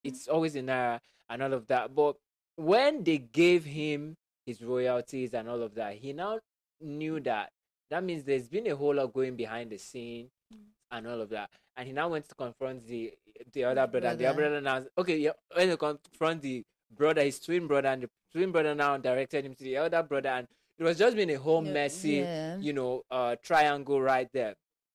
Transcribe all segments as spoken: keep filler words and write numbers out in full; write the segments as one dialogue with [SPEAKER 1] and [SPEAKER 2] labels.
[SPEAKER 1] it's always in naira and all of that. But when they gave him his royalties and all of that, he now knew that that means there's been a whole lot going behind the scene and all of that. And he now went to confront the the other brother. And the other
[SPEAKER 2] Brother.
[SPEAKER 1] brother now, okay, yeah, when to confront the brother, his twin brother, and the twin brother now directed him to the elder brother, and it was just been a whole
[SPEAKER 2] No,
[SPEAKER 1] messy,
[SPEAKER 2] yeah.
[SPEAKER 1] you know, uh, triangle right there.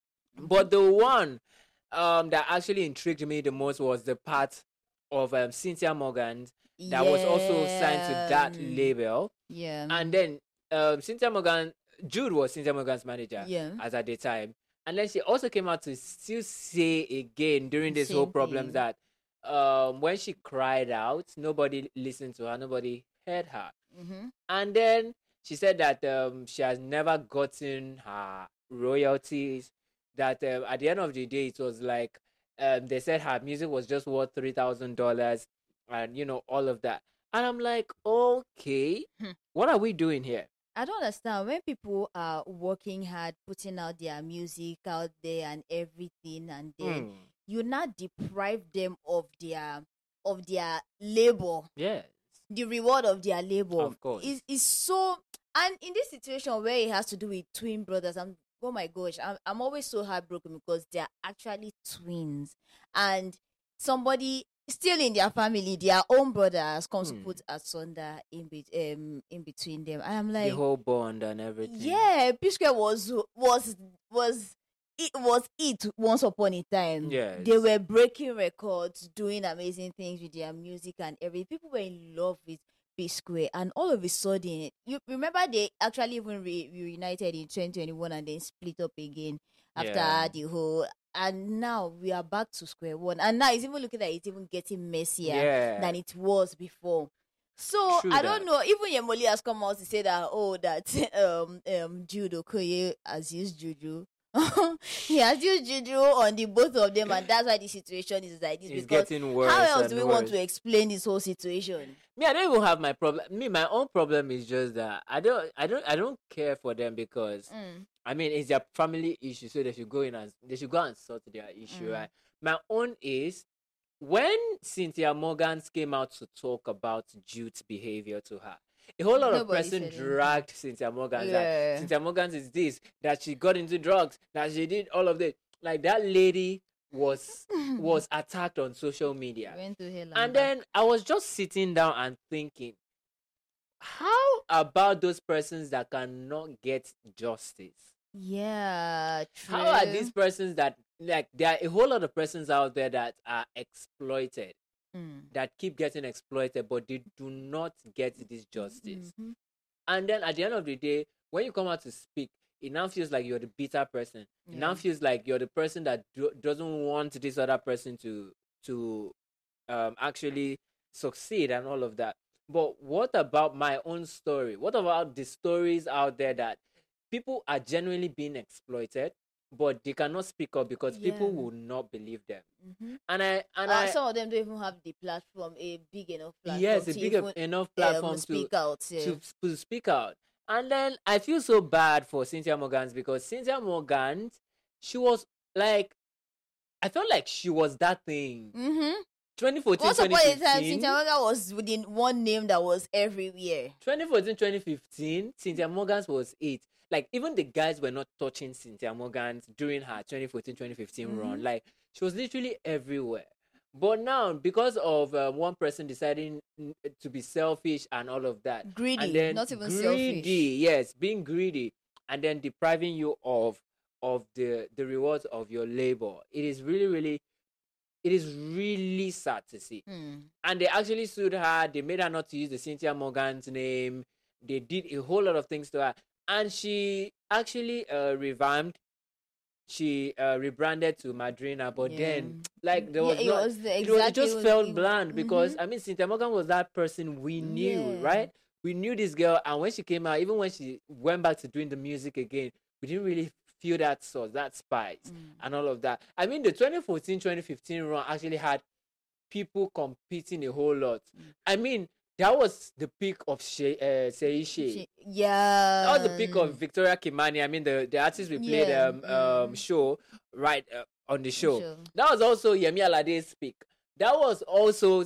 [SPEAKER 1] But the one um that actually intrigued me the most was the part of um, Cynthia Morgan that was also signed to that
[SPEAKER 2] Yeah.
[SPEAKER 1] label.
[SPEAKER 2] Yeah.
[SPEAKER 1] And then um, Cynthia Morgan, Jude was Cynthia Morgan's manager
[SPEAKER 2] Yeah.
[SPEAKER 1] as at the time. And then she also came out to still say again during this whole
[SPEAKER 2] Same
[SPEAKER 1] problem
[SPEAKER 2] thing.
[SPEAKER 1] that um, when she cried out, nobody listened to her, nobody heard her.
[SPEAKER 2] Mm-hmm.
[SPEAKER 1] And then she said that um, she has never gotten her royalties. That um, at the end of the day, it was like um, they said her music was just worth three thousand dollars, and you know all of that. And I'm like, okay,
[SPEAKER 2] Hmm.
[SPEAKER 1] what are we doing here?
[SPEAKER 2] I don't understand when people are working hard, putting out their music out there and everything, and then
[SPEAKER 1] Hmm.
[SPEAKER 2] you not deprive them of their of their labor,
[SPEAKER 1] Yes,
[SPEAKER 2] the reward of their labor.
[SPEAKER 1] of course.
[SPEAKER 2] is is so. And in this situation where it has to do with twin brothers, I'm oh my gosh, I'm I'm always so heartbroken because they're actually twins, and somebody still in their family, their own brother has come to
[SPEAKER 1] Hmm.
[SPEAKER 2] put asunder in be, um in between them, and I'm
[SPEAKER 1] The
[SPEAKER 2] like,
[SPEAKER 1] whole bond and everything.
[SPEAKER 2] yeah, P Square was was was it was it once upon a time.
[SPEAKER 1] Yes.
[SPEAKER 2] They were breaking records, doing amazing things with their music and everything. People were in love with P Square, and all of a sudden, you remember they actually even re- reunited in twenty twenty-one and then split up again after
[SPEAKER 1] Yeah.
[SPEAKER 2] the whole. And now we are back to square one, and now it's even looking like it's even getting messier
[SPEAKER 1] Yeah.
[SPEAKER 2] than it was before. So
[SPEAKER 1] True
[SPEAKER 2] I don't
[SPEAKER 1] that.
[SPEAKER 2] know. Even Yemoli has come out to say that oh that um um Jude Okoye has used juju. He has used juju on the both of them, and that's why the situation is like this.
[SPEAKER 1] It's
[SPEAKER 2] because
[SPEAKER 1] getting worse.
[SPEAKER 2] how else
[SPEAKER 1] and
[SPEAKER 2] do we want
[SPEAKER 1] worse.
[SPEAKER 2] to explain this whole situation?
[SPEAKER 1] Me, I don't even have my problem. Me, my own problem is just that I don't, I don't, I don't care for them because
[SPEAKER 2] Mm.
[SPEAKER 1] I mean it's their family issue, so they should go in and they should go and sort their issue,
[SPEAKER 2] Mm.
[SPEAKER 1] right? My own is when Cynthia Morgans came out to talk about Jude's behavior to her. A whole lot of
[SPEAKER 2] Nobody
[SPEAKER 1] person
[SPEAKER 2] said anything.
[SPEAKER 1] dragged Cynthia Morgans.
[SPEAKER 2] Yeah.
[SPEAKER 1] That Cynthia Morgans is this, that she got into drugs, that she did all of this. Like that lady was was attacked on social media.
[SPEAKER 2] Went to hell and,
[SPEAKER 1] And
[SPEAKER 2] back.
[SPEAKER 1] then I was just sitting down and thinking, how about those persons that cannot get justice?
[SPEAKER 2] yeah, true.
[SPEAKER 1] How are these persons that, like, there are a whole lot of persons out there that are exploited,
[SPEAKER 2] Mm.
[SPEAKER 1] that keep getting exploited, but they do not get this justice.
[SPEAKER 2] Mhm.
[SPEAKER 1] And then at the end of the day, when you come out to speak, it now feels like you're the bitter person. It now
[SPEAKER 2] Yeah.
[SPEAKER 1] feels like you're the person that do- doesn't want this other person to to um, actually succeed and all of that. But what about my own story? What about the stories out there that people are genuinely being exploited, but they cannot speak up because people
[SPEAKER 2] Yeah.
[SPEAKER 1] will not believe them?
[SPEAKER 2] Mhm.
[SPEAKER 1] And I and
[SPEAKER 2] Uh,
[SPEAKER 1] I
[SPEAKER 2] some of them don't even have the platform, a big enough platform.
[SPEAKER 1] yes, a
[SPEAKER 2] to
[SPEAKER 1] big
[SPEAKER 2] even,
[SPEAKER 1] enough
[SPEAKER 2] um,
[SPEAKER 1] platform to
[SPEAKER 2] speak out. Yeah.
[SPEAKER 1] to, to speak out. And then I feel so bad for Cynthia Morgans because Cynthia Morgans, she was like, I felt like she was that thing.
[SPEAKER 2] Mm-hmm.
[SPEAKER 1] twenty fourteen,
[SPEAKER 2] Once upon a time,
[SPEAKER 1] 2015,
[SPEAKER 2] Cynthia Morgan was within one name that was everywhere.
[SPEAKER 1] twenty fourteen, twenty fifteen, Cynthia Morgans was it. Like, even the guys were not touching Cynthia Morgans during her twenty fourteen, twenty fifteen
[SPEAKER 2] Mhm.
[SPEAKER 1] run. Like, she was literally everywhere. But now, because of uh, one person deciding mm, to be selfish and all of that,
[SPEAKER 2] Greedy,
[SPEAKER 1] and then
[SPEAKER 2] not even
[SPEAKER 1] greedy,
[SPEAKER 2] selfish.
[SPEAKER 1] yes, being greedy, and then depriving you of of the the rewards of your labor, it is really, really, it is really sad to see.
[SPEAKER 2] Hmm.
[SPEAKER 1] And they actually sued her. They made her not to use the Cynthia Morgan's name. They did a whole lot of things to her, and she actually uh, revamped. She uh, rebranded to Madrina, but
[SPEAKER 2] Yeah.
[SPEAKER 1] then like there
[SPEAKER 2] Yeah,
[SPEAKER 1] was
[SPEAKER 2] it
[SPEAKER 1] not.
[SPEAKER 2] was the
[SPEAKER 1] It, was, it
[SPEAKER 2] exactly
[SPEAKER 1] just
[SPEAKER 2] was-
[SPEAKER 1] felt
[SPEAKER 2] it-
[SPEAKER 1] bland because
[SPEAKER 2] mhm.
[SPEAKER 1] I mean Cynthia Morgan was that person we knew,
[SPEAKER 2] Yeah.
[SPEAKER 1] right? We knew this girl, and when she came out, even when she went back to doing the music again, we didn't really feel that sauce, that spice,
[SPEAKER 2] Mm.
[SPEAKER 1] and all of that. I mean, the twenty fourteen, twenty fifteen run actually had people competing a whole lot.
[SPEAKER 2] Mm.
[SPEAKER 1] I mean, that was the peak of She, uh, Seishe.
[SPEAKER 2] She- yeah.
[SPEAKER 1] That was the peak of Victoria Kimani. I mean, the, the artist we played
[SPEAKER 2] Yeah,
[SPEAKER 1] um, um
[SPEAKER 2] mm.
[SPEAKER 1] show right uh, on the show.
[SPEAKER 2] Sure.
[SPEAKER 1] That was also Yemi Alade's peak. that was also